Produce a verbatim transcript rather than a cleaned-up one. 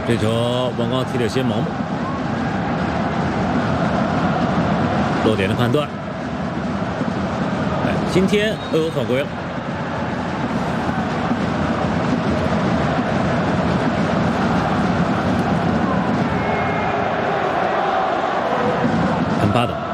这球王刚踢得些盲目，落点的判断。哎，今天又有犯规了。很巴的。